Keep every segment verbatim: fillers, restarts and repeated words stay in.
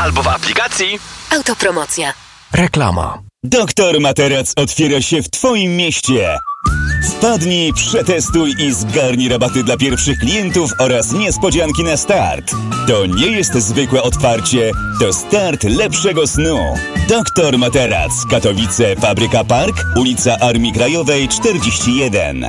albo w aplikacji Autopromocja. Reklama. Doktor Materac otwiera się w Twoim mieście. Wpadnij, przetestuj i zgarnij rabaty dla pierwszych klientów oraz niespodzianki na start. To nie jest zwykłe otwarcie, to start lepszego snu. Doktor Materac, Katowice, Fabryka Park, ulica Armii Krajowej czterdzieści jeden.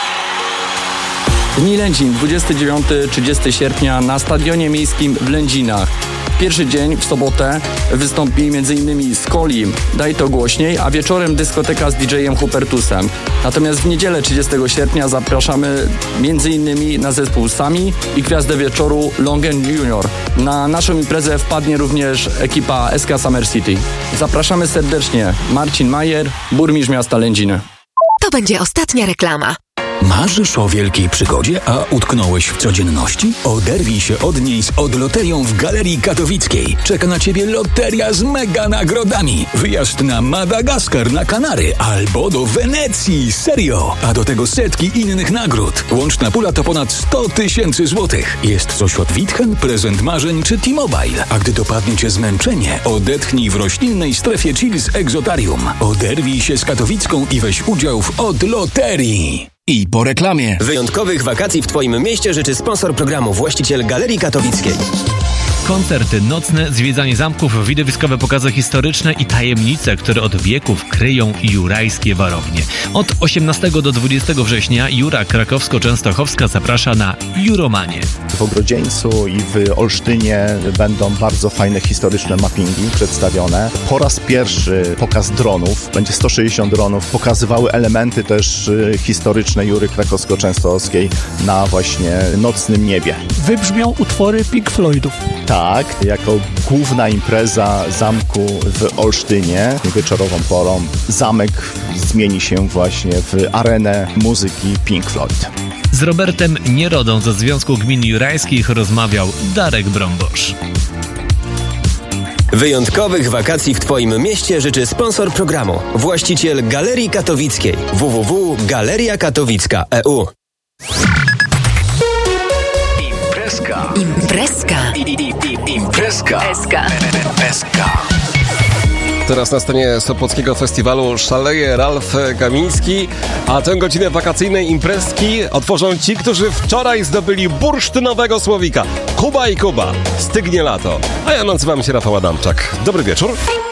Dni Lędzin, dwudziestego dziewiątego do trzydziestego sierpnia na Stadionie Miejskim w Lędzinach. Pierwszy dzień, w sobotę, wystąpi m.in. Skoli, Daj to głośniej, a wieczorem dyskoteka z D J-em Hubertusem. Natomiast w niedzielę trzydziestego sierpnia zapraszamy m.in. na zespół Sami i gwiazdę wieczoru Longen Junior. Na naszą imprezę wpadnie również ekipa S K Summer City. Zapraszamy serdecznie. Marcin Majer, burmistrz miasta Lędziny. To będzie ostatnia reklama. Marzysz o wielkiej przygodzie, a utknąłeś w codzienności? Oderwij się od niej z odloterią w Galerii Katowickiej. Czeka na Ciebie loteria z mega nagrodami. Wyjazd na Madagaskar, na Kanary albo do Wenecji. Serio! A do tego setki innych nagród. Łączna pula to ponad sto tysięcy złotych. Jest coś od Witchen, prezent marzeń czy T-Mobile. A gdy dopadnie Cię zmęczenie, odetchnij w roślinnej strefie chill z Egzotarium. Oderwij się z katowicką i weź udział w odloterii. I po reklamie. wyjątkowych wakacji w Twoim mieście życzy sponsor programu, właściciel Galerii Katowickiej. Koncerty nocne, zwiedzanie zamków, widowiskowe pokazy historyczne i tajemnice, które od wieków kryją jurajskie warownie. Od osiemnastego do dwudziestego września Jura Krakowsko-Częstochowska zaprasza na Juromanię. W Ogrodzieńcu i w Olsztynie będą bardzo fajne historyczne mappingi przedstawione. Po raz pierwszy pokaz dronów. Będzie sto sześćdziesiąt dronów. Pokazywały elementy też historyczne Jury Krakowsko-Częstochowskiej na właśnie nocnym niebie. Wybrzmią utwory Pink Floydów. Tak, jako główna impreza zamku w Olsztynie wieczorową porą zamek zmieni się właśnie w arenę muzyki Pink Floyd. Z Robertem Nierodą ze Związku Gmin Jurajskich rozmawiał Darek Brąbosz. Wyjątkowych wakacji w Twoim mieście życzy sponsor programu, właściciel Galerii Katowickiej w w w kropka galeria katowicka kropka e u. Imprezka. Imprezka. Imprezka. Imprezka. Teraz na scenie Sopockiego Festiwalu szaleje Ralf Kamiński, a tę godzinę wakacyjnej imprezki otworzą ci, którzy wczoraj zdobyli bursztynowego słowika. Kuba i Kuba. Stygnie lato. A ja nazywam się Rafał Adamczak. Dobry wieczór.